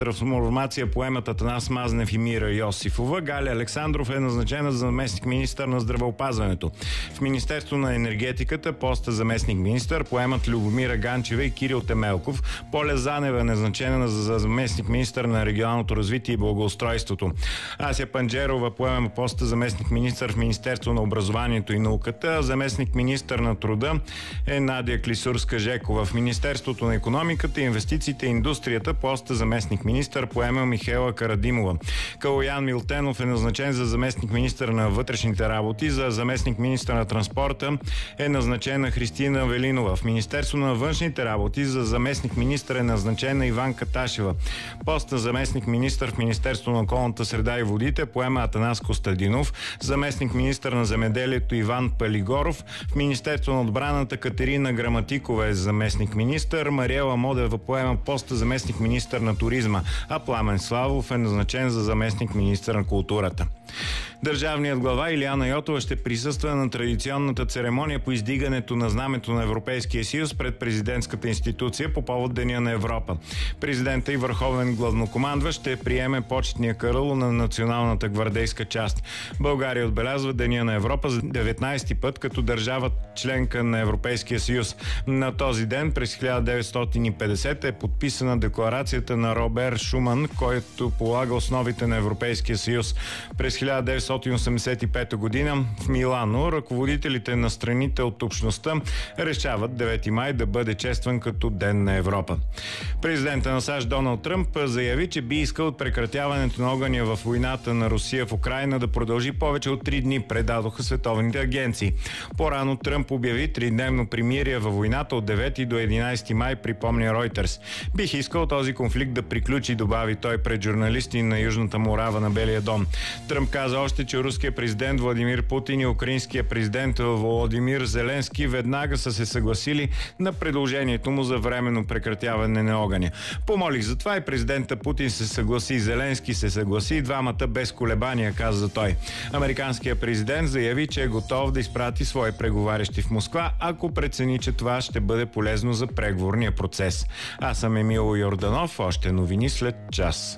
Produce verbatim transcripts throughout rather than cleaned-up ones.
трансформация поемат Атанас Мазнев и Мира Йосифова. Галя Александров е назначена за заместник-министър на здравеопазването. В Министерство на енергетиката поста заместник-министър поемат Любомира Ганчева и Кирил Темелков. Поля Занева е назначена за заместник-министър на регионалното развитие и благоустройството. Ася Панджерова поема поста заместник-министър в Министерство на образованието и науката. Заместник-министър на труда е Надя Клисурска-Жекова. В Министерството на икономиката, инвестициите и индустрията поста заместник-министър министър поема Михаела Карадимова. Калоян Милтенов е назначен за заместник-министър на вътрешните работи. За заместник-министър на транспорта е назначена Христина Велинова. В Министерство на външните работи за заместник-министър е назначена Иванка Ташева. Поста заместник-министър в Министерство на околната среда и водите поема Атанас Костадинов. Заместник-министър на земеделието Иван Палигоров. В Министерство на отбраната Катерина Граматикова е заместник-министър. Мариела Модева поема поста заместник-министър на туризма, а Пламен Славов е назначен за заместник-министър на културата. Държавният глава Илияна Йотова ще присъства на традиционната церемония по издигането на знамето на Европейския съюз пред президентската институция по повод Деня на Европа. Президента и върховен главнокомандващ ще приеме почетния караул на националната гвардейска част. България отбелязва Деня на Европа за деветнайсети път като държава членка на Европейския съюз. На този ден през хиляда деветстотин и петдесета е подписана декларацията на Робер Шуман, който полага основите на Европейския съюз. През хиляда деветстотин осемдесет и пета година в Милано ръководителите на страните от общността решават девети май да бъде честван като Ден на Европа. Президентът на САЩ Доналд Тръмп заяви, че би искал прекратяването на огъня в войната на Русия в Украйна да продължи повече от три дни, предадоха световните агенции. По-рано Тръмп обяви тридневно примирие във войната от девети до единайсети май, припомня Ройтерс. Бих искал този конфликт да приключи, добави той пред журналисти на Южната Морава на Белия дом. Тръмп каза още, че руският президент Владимир Путин и украинският президент Володимир Зеленски веднага са се съгласили на предложението му за временно прекратяване на огъня. Помолих за това и президента Путин се съгласи, Зеленски се съгласи и двамата без колебания, каза той. Американският президент заяви, че е готов да изпрати свои преговарящи в Москва, ако прецени, че това ще бъде полезно за преговорния процес. Аз съм Емил Йорданов, още новини след час.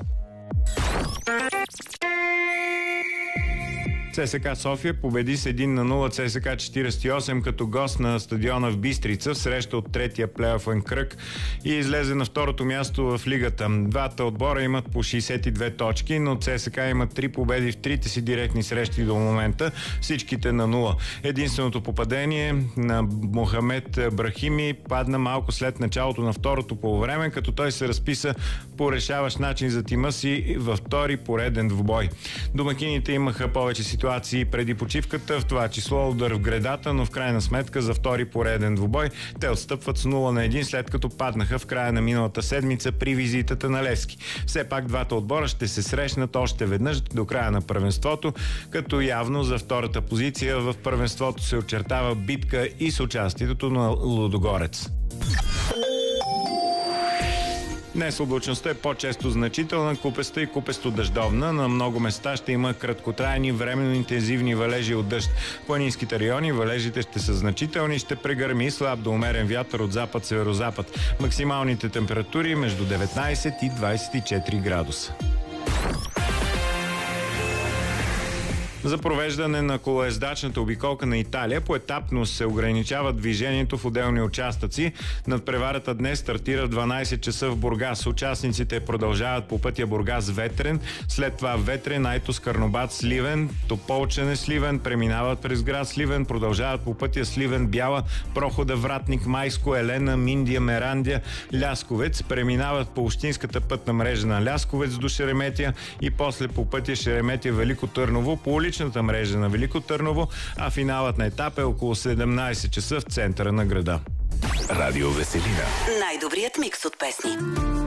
ЦСКА София победи с един на нула ЦСКА четирийсет и осем като гост на стадиона в Бистрица в среща от третия плейофен кръг и излезе на второто място в лигата. Двата отбора имат по шейсет и две точки, но ЦСКА имат три победи в трите си директни срещи до момента, всичките на нула. Единственото попадение на Мохамед Брахими падна малко след началото на второто полувреме, като той се разписа по решаващ начин за тима си във втори пореден двубой. Домакините имаха повече ситуации преди почивката, в това число удар в гредата, но в крайна сметка за втори пореден двубой те отстъпват с нула на един, след като паднаха в края на миналата седмица при визитата на Левски. Все пак двата отбора ще се срещнат още веднъж до края на първенството, като явно за втората позиция в първенството се очертава битка и с участието на Лудогорец. Днес облачността е по-често значителна, купеста и купесто-дъждовна. На много места ще има краткотрайни, временно интензивни валежи от дъжд. В планинските райони валежите ще са значителни, ще прегърми слаб до умерен вятър от запад-северозапад. Максималните температури между деветнайсет и двайсет и четири градуса. За провеждане на колоездачната обиколка на Италия поетапно се ограничава движението в отделни участъци. Надпреварата днес стартира в дванайсет часа в Бургас. Участниците продължават по пътя Бургас-Ветрен, след това Ветрен, Айтос, Карнобат, Сливен, Тополчене, Сливен, преминават през град Сливен, продължават по пътя Сливен, Бяла, Прохода, Вратник, Майско, Елена, Миндия, Мерандия, Лясковец, преминават по общинската пътна мрежа на Лясковец до Шереметя и после по пътя Шереметя, Велико Търново, по уличната мрежа на Велико Търново, а финалът на етап е около седемнайсет часа в центъра на града. Радио Веселина. Най-добрият микс от песни.